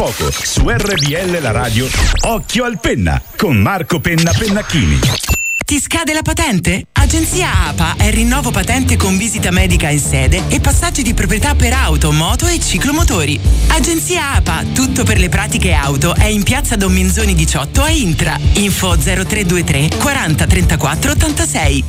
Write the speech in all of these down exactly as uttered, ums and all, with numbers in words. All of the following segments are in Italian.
poco su R B L la radio. Occhio al penna con Marco Penna Pennacchini. Ti scade la patente? Agenzia A P A è rinnovo patente con visita medica in sede e passaggi di proprietà per auto, moto e ciclomotori. Agenzia A P A, tutto per le pratiche auto, è in piazza Don Minzoni diciotto a Intra. Info zero tre due tre quaranta trentaquattro ottantasei.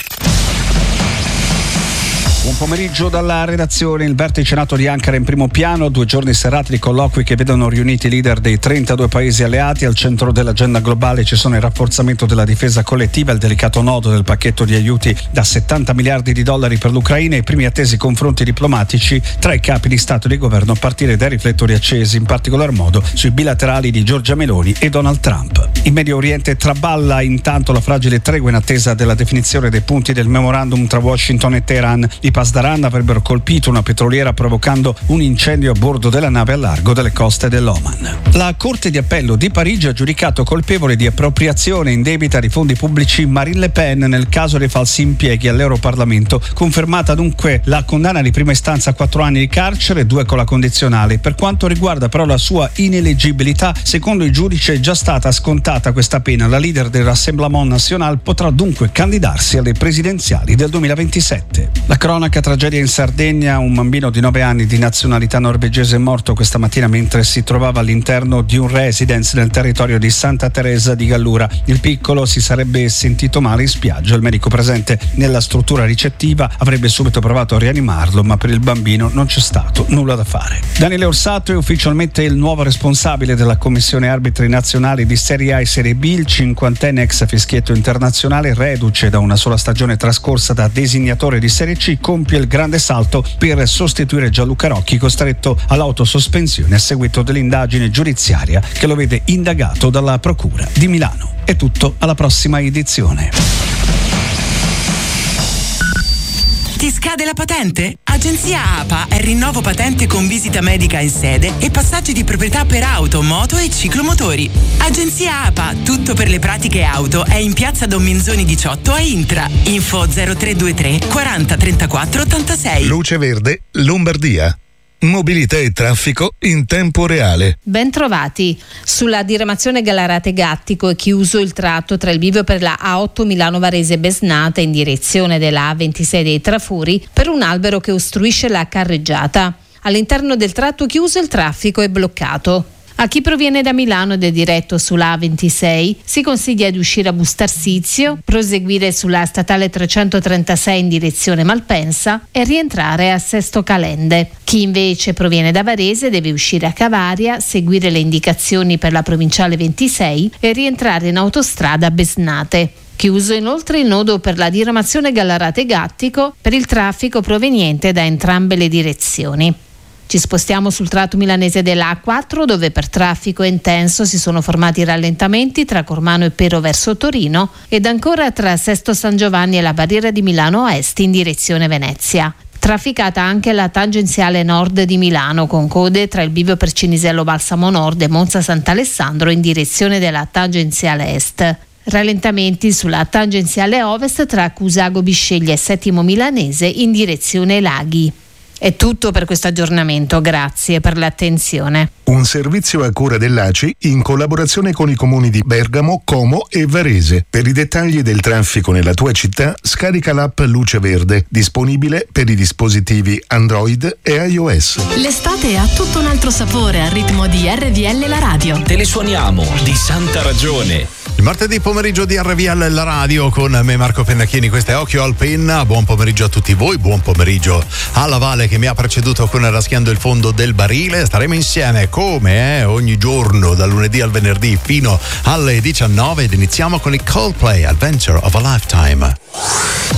Buon pomeriggio dalla redazione. Il vertice NATO di Ankara in primo piano, due giorni serrati di colloqui che vedono riuniti i leader dei trentadue paesi alleati. Al centro dell'agenda globale ci sono il rafforzamento della difesa collettiva, il delicato nodo del pacchetto di aiuti da settanta miliardi di dollari per l'Ucraina e i primi attesi confronti diplomatici tra i capi di Stato e di Governo a partire dai riflettori accesi, in particolar modo sui bilaterali di Giorgia Meloni e Donald Trump. In Medio Oriente traballa intanto la fragile tregua in attesa della definizione dei punti del memorandum tra Washington e Teheran. I Pasdaran avrebbero colpito una petroliera provocando un incendio a bordo della nave a largo delle coste dell'Oman. La Corte di Appello di Parigi ha giudicato colpevole di appropriazione indebita di fondi pubblici Marine Le Pen nel caso dei falsi impieghi all'Europarlamento. Confermata dunque la condanna di prima istanza a quattro anni di carcere, due con la condizionale. Per quanto riguarda però la sua ineleggibilità, secondo il giudice è già stata scontata questa pena. La leader del Rassemblement National potrà dunque candidarsi alle presidenziali del duemilaventisette. La cronaca tragedia in Sardegna, un bambino di nove anni di nazionalità norvegese è morto questa mattina mentre si trovava all'interno di un residence nel territorio di Santa Teresa di Gallura. Il piccolo si sarebbe sentito male in spiaggia. Il medico presente nella struttura ricettiva avrebbe subito provato a rianimarlo, ma per il bambino non c'è stato nulla da fare. Daniele Orsato è ufficialmente il nuovo responsabile della commissione arbitri nazionali di Serie A e Serie B. Il cinquantenne ex fischietto internazionale, reduce da una sola stagione trascorsa da designatore di Serie C, compie il grande salto per sostituire Gianluca Rocchi, costretto all'autosospensione a seguito dell'indagine giudiziaria che lo vede indagato dalla Procura di Milano. È tutto, alla prossima edizione. Ti scade la patente? Agenzia A P A è rinnovo patente con visita medica in sede e passaggi di proprietà per auto, moto e ciclomotori. Agenzia A P A, tutto per le pratiche auto, è in piazza Don Minzoni diciotto a Intra. Info zero tre due tre quaranta trentaquattro ottantasei. Luce Verde, Lombardia. Mobilità e traffico in tempo reale. Ben trovati. Sulla diramazione Gallarate-Gattico è chiuso il tratto tra il bivio per la A otto Milano Varese Besnate in direzione della A ventisei dei Trafuri per un albero che ostruisce la carreggiata. All'interno del tratto chiuso il traffico è bloccato. A chi proviene da Milano ed è diretto sulla A ventisei si consiglia di uscire a Bustarsizio, proseguire sulla statale trecentotrentasei in direzione Malpensa e rientrare a Sesto Calende. Chi invece proviene da Varese deve uscire a Cavaria, seguire le indicazioni per la provinciale ventisei e rientrare in autostrada a Besnate. Chiuso inoltre il nodo per la diramazione Gallarate-Gattico per il traffico proveniente da entrambe le direzioni. Ci spostiamo sul tratto milanese della A quattro, dove per traffico intenso si sono formati rallentamenti tra Cormano e Pero verso Torino ed ancora tra Sesto San Giovanni e la barriera di Milano Est in direzione Venezia. Trafficata anche la tangenziale nord di Milano, con code tra il bivio per Cinisello Balsamo Nord e Monza Sant'Alessandro in direzione della tangenziale est. Rallentamenti sulla tangenziale ovest tra Cusago Bisceglie e Settimo Milanese in direzione Laghi. È tutto per questo aggiornamento, grazie per l'attenzione. Un servizio a cura dell'A C I in collaborazione con i comuni di Bergamo, Como e Varese. Per i dettagli del traffico nella tua città, scarica l'app Luce Verde, disponibile per i dispositivi Android e iOS. L'estate ha tutto un altro sapore al ritmo di R V L la radio. Te le suoniamo di santa ragione. Il martedì pomeriggio di R V L la radio con me Marco Pennacchini, questo è Occhio al Penna. Buon pomeriggio a tutti voi, buon pomeriggio alla Vale che mi ha preceduto con Raschiando il fondo del barile. Staremo insieme come eh, ogni giorno dal lunedì al venerdì fino alle diciannove ed iniziamo con il Coldplay Adventure of a Lifetime.